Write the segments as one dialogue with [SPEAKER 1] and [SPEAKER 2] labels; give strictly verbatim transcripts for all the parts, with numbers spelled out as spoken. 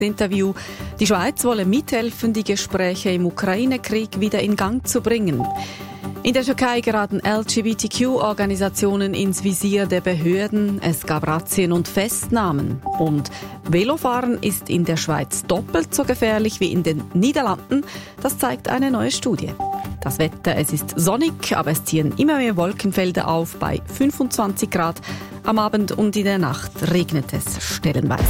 [SPEAKER 1] Interview. Die Schweiz wolle mithelfen, die Gespräche im Ukraine-Krieg wieder in Gang zu bringen. In der Türkei geraten L G B T Q-Organisationen ins Visier der Behörden. Es gab Razzien und Festnahmen. Und Velofahren ist in der Schweiz doppelt so gefährlich wie in den Niederlanden. Das zeigt eine neue Studie. Das Wetter, es ist sonnig, aber es ziehen immer mehr Wolkenfelder auf bei fünfundzwanzig Grad. Am Abend und in der Nacht regnet es stellenweise.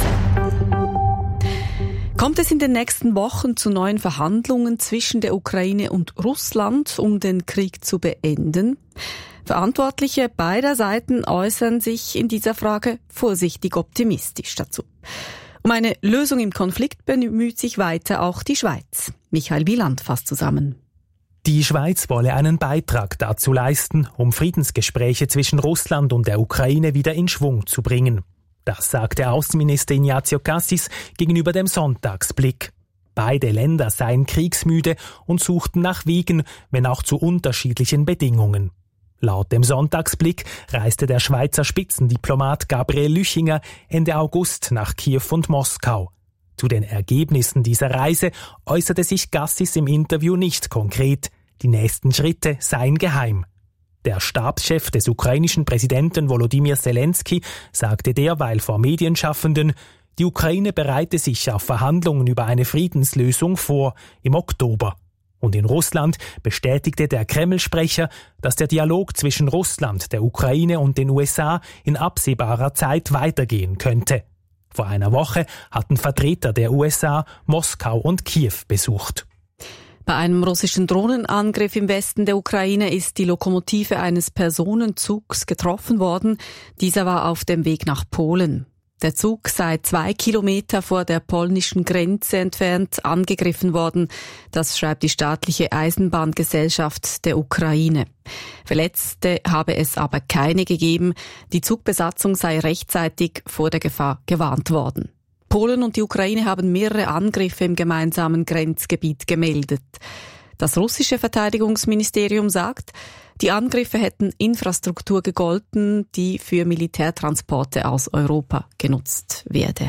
[SPEAKER 1] Kommt es in den nächsten Wochen zu neuen Verhandlungen zwischen der Ukraine und Russland, um den Krieg zu beenden? Verantwortliche beider Seiten äußern sich in dieser Frage vorsichtig optimistisch dazu. Um eine Lösung im Konflikt bemüht sich weiter auch die Schweiz. Michael Wieland fasst zusammen.
[SPEAKER 2] Die Schweiz wolle einen Beitrag dazu leisten, um Friedensgespräche zwischen Russland und der Ukraine wieder in Schwung zu bringen. Das sagte Außenminister Ignazio Cassis gegenüber dem Sonntagsblick. Beide Länder seien kriegsmüde und suchten nach Wegen, wenn auch zu unterschiedlichen Bedingungen. Laut dem Sonntagsblick reiste der Schweizer Spitzendiplomat Gabriel Lüchinger Ende August nach Kiew und Moskau. Zu den Ergebnissen dieser Reise äußerte sich Cassis im Interview nicht konkret. Die nächsten Schritte seien geheim. Der Stabschef des ukrainischen Präsidenten Volodymyr Zelensky sagte derweil vor Medienschaffenden, die Ukraine bereite sich auf Verhandlungen über eine Friedenslösung vor im Oktober. Und in Russland bestätigte der Kreml-Sprecher, dass der Dialog zwischen Russland, der Ukraine und den U S A in absehbarer Zeit weitergehen könnte. Vor einer Woche hatten Vertreter der U S A Moskau und Kiew besucht.
[SPEAKER 1] Bei einem russischen Drohnenangriff im Westen der Ukraine ist die Lokomotive eines Personenzugs getroffen worden. Dieser war auf dem Weg nach Polen. Der Zug sei zwei Kilometer vor der polnischen Grenze entfernt angegriffen worden. Das schreibt die staatliche Eisenbahngesellschaft der Ukraine. Verletzte habe es aber keine gegeben. Die Zugbesatzung sei rechtzeitig vor der Gefahr gewarnt worden. Polen und die Ukraine haben mehrere Angriffe im gemeinsamen Grenzgebiet gemeldet. Das russische Verteidigungsministerium sagt, die Angriffe hätten Infrastruktur gegolten, die für Militärtransporte aus Europa genutzt werde.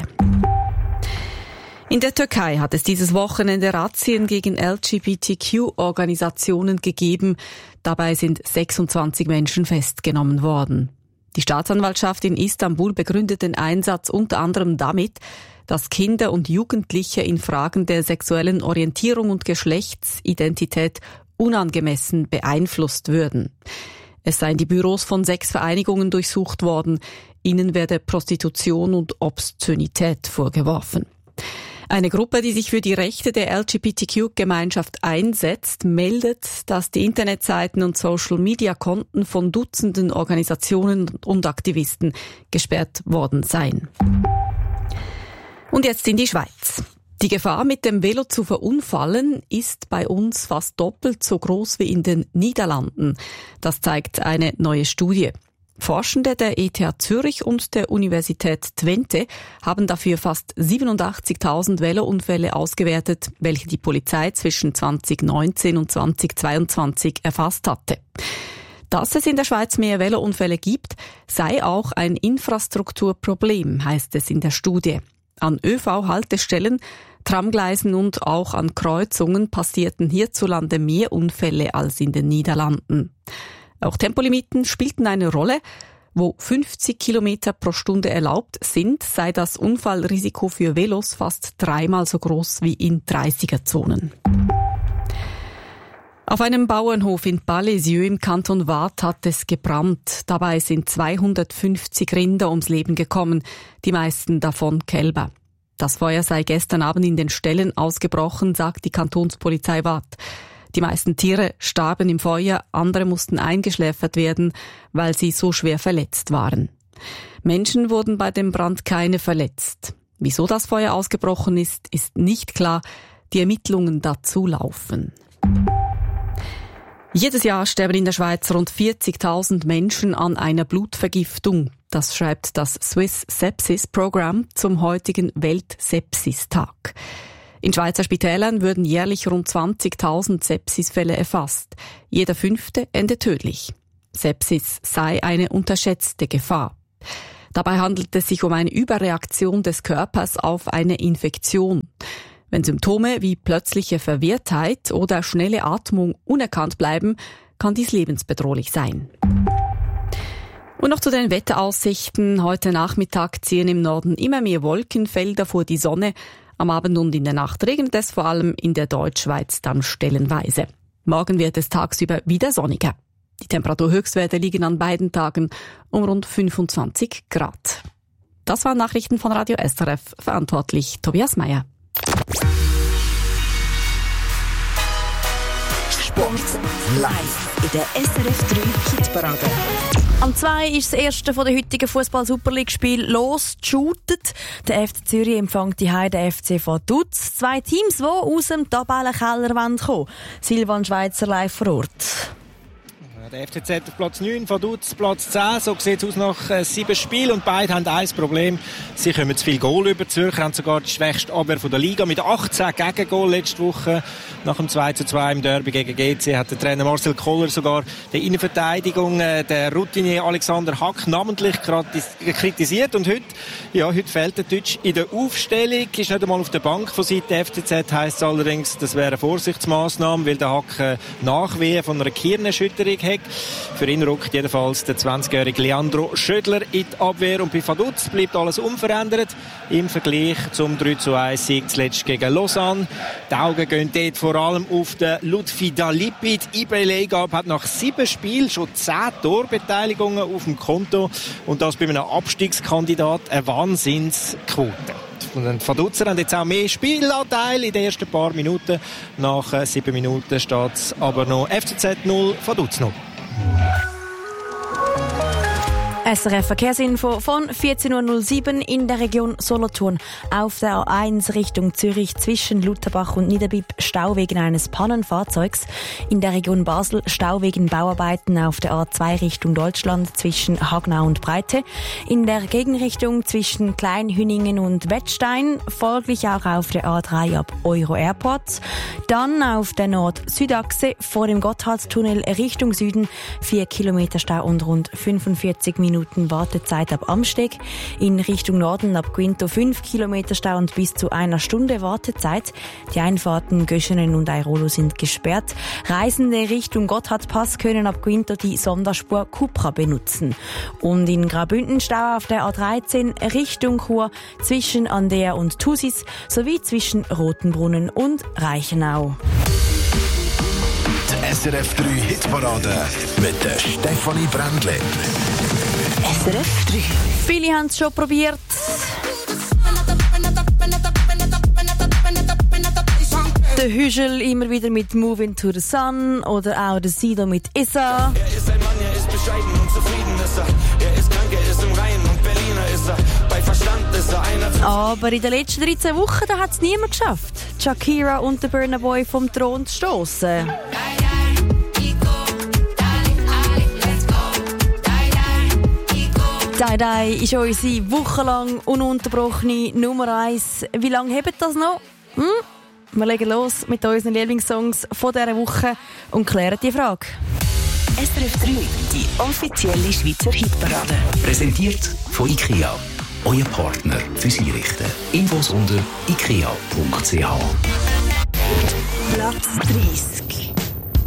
[SPEAKER 1] In der Türkei hat es dieses Wochenende Razzien gegen L G B T Q-Organisationen gegeben. Dabei sind sechsundzwanzig Menschen festgenommen worden. Die Staatsanwaltschaft in Istanbul begründet den Einsatz unter anderem damit, dass Kinder und Jugendliche in Fragen der sexuellen Orientierung und Geschlechtsidentität unangemessen beeinflusst würden. Es seien die Büros von sechs Vereinigungen durchsucht worden. Ihnen werde Prostitution und Obszönität vorgeworfen. Eine Gruppe, die sich für die Rechte der L G B T Q-Gemeinschaft einsetzt, meldet, dass die Internetseiten und Social-Media-Konten von Dutzenden Organisationen und Aktivisten gesperrt worden seien. Und jetzt in die Schweiz. Die Gefahr, mit dem Velo zu verunfallen, ist bei uns fast doppelt so groß wie in den Niederlanden. Das zeigt eine neue Studie. Forschende der E T H Zürich und der Universität Twente haben dafür fast siebenundachtzigtausend Velounfälle ausgewertet, welche die Polizei zwischen zwanzig neunzehn und zwanzig zweiundzwanzig erfasst hatte. Dass es in der Schweiz mehr Velounfälle gibt, sei auch ein Infrastrukturproblem, heißt es in der Studie. An Ö V-Haltestellen, Tramgleisen und auch an Kreuzungen passierten hierzulande mehr Unfälle als in den Niederlanden. Auch Tempolimiten spielten eine Rolle. Wo fünfzig Kilometer pro Stunde erlaubt sind, sei das Unfallrisiko für Velos fast dreimal so groß wie in dreißiger-Zonen. Auf einem Bauernhof in Palaiseau im Kanton Waadt hat es gebrannt. Dabei sind zweihundertfünfzig Rinder ums Leben gekommen, die meisten davon Kälber. Das Feuer sei gestern Abend in den Ställen ausgebrochen, sagt die Kantonspolizei Waadt. Die meisten Tiere starben im Feuer, andere mussten eingeschläfert werden, weil sie so schwer verletzt waren. Menschen wurden bei dem Brand keine verletzt. Wieso das Feuer ausgebrochen ist, ist nicht klar. Die Ermittlungen dazu laufen. Jedes Jahr sterben in der Schweiz rund vierzigtausend Menschen an einer Blutvergiftung. Das schreibt das Swiss Sepsis Program zum heutigen Welt-Sepsis-Tag. In Schweizer Spitälern würden jährlich rund zwanzigtausend Sepsisfälle erfasst. Jeder fünfte endet tödlich. Sepsis sei eine unterschätzte Gefahr. Dabei handelt es sich um eine Überreaktion des Körpers auf eine Infektion. Wenn Symptome wie plötzliche Verwirrtheit oder schnelle Atmung unerkannt bleiben, kann dies lebensbedrohlich sein. Und noch zu den Wetteraussichten. Heute Nachmittag ziehen im Norden immer mehr Wolkenfelder vor die Sonne. Am Abend und in der Nacht regnet es vor allem in der Deutschschweiz dann stellenweise. Morgen wird es tagsüber wieder sonniger. Die Temperaturhöchstwerte liegen an beiden Tagen um rund fünfundzwanzig Grad. Das waren Nachrichten von Radio S R F, verantwortlich Tobias Meyer.
[SPEAKER 3] Sport live in der S R F drei Hitparade.
[SPEAKER 4] Am zwei ist das erste von der heutigen Fußball-Superleague-Spiel losgeshootet. Der F C Zürich empfängt die Heide F C Vaduz. Zwei Teams, die aus dem Tabellenkeller kommen wollen. Silvan Schweizer live vor Ort.
[SPEAKER 5] Der F C Z auf Platz neun, Vaduz Platz zehn. So sieht es aus nach äh, sieben Spielen. Und beide haben ein Problem. Sie kommen zu viel Goal über. Die Zürcher haben sogar die schwächste Abwehr von der Liga mit achtzehn Gegengol letzte Woche. Nach dem zwei zu zwei im Derby gegen G C hat der Trainer Marcel Koller sogar die Innenverteidigung äh, der Routinier Alexander Hack namentlich kritisiert. Und heute, ja, heute fehlt der Deutsch in der Aufstellung. Ist nicht einmal auf der Bank von Seiten der F C Z. Heisst es allerdings, das wäre eine Vorsichtsmaßnahme, weil der Hack äh, Nachwehen von einer Gehirnerschütterung hat. Für ihn rückt jedenfalls der zwanzigjährige Leandro Schödler in die Abwehr. Und bei Vaduz bleibt alles unverändert im Vergleich zum drei zu eins Sieg zuletzt gegen Lausanne. Die Augen gehen dort vor allem auf den Lutfi Dalipid. I B Legab hat nach sieben Spielen schon zehn Torbeteiligungen auf dem Konto. Und das bei einem Abstiegskandidat eine Wahnsinnsquote. Und die Vaduzer haben jetzt auch mehr Spielanteil in den ersten paar Minuten. Nach äh, sieben Minuten steht es aber noch F C Z null, Vaduz null.
[SPEAKER 4] S R F Verkehrsinfo von vierzehn Uhr null sieben in der Region Solothurn. Auf der A eins Richtung Zürich zwischen Lutherbach und Niederbipp Stau wegen eines Pannenfahrzeugs. In der Region Basel Stau wegen Bauarbeiten auf der A zwei Richtung Deutschland zwischen Hagnau und Breite. In der Gegenrichtung zwischen Kleinhüningen und Wettstein. Folglich auch auf der A drei ab Euro Airport. Dann auf der Nord-Süd-Achse vor dem Gotthardtunnel Richtung Süden. vier Kilometer Stau und rund fünfundvierzig Minuten Wartezeit ab Amsteg. In Richtung Norden ab Quinto fünf Kilometer Stau und bis zu einer Stunde Wartezeit. Die Einfahrten Göschenen und Airolo sind gesperrt. Reisende Richtung Gotthardpass können ab Quinto die Sonderspur Cupra benutzen. Und in Graubünden Stau auf der A dreizehn Richtung Chur zwischen Andea und Thusis sowie zwischen Rotenbrunnen und Reichenau.
[SPEAKER 3] Die S R F drei Hitparade mit der Stefanie Brändle. S R F drei.
[SPEAKER 4] Viele haben es schon probiert. Der Hüschel immer wieder mit Moving to the Sun oder auch der Sido mit Issa.
[SPEAKER 6] Er ist ein Mann, er ist bescheiden und zufrieden ist er. Er ist krank, er ist im Reinen und Berliner ist er. Bei Verstand ist er einer.
[SPEAKER 4] Aber in den letzten dreizehn Wochen hat es niemand geschafft, Shakira und der Burna Boy vom Thron zu stossen. Die Die ist unsere wochenlang ununterbrochene Nummer eins. Wie lange hebt das noch? Hm? Wir legen los mit unseren Lieblingssongs von dieser Woche und klären die Frage.
[SPEAKER 3] S R F drei, die offizielle Schweizer Hitparade.
[SPEAKER 7] Präsentiert von IKEA. Euer Partner fürs Einrichten. Infos unter ikea punkt c h.
[SPEAKER 3] Platz dreißig.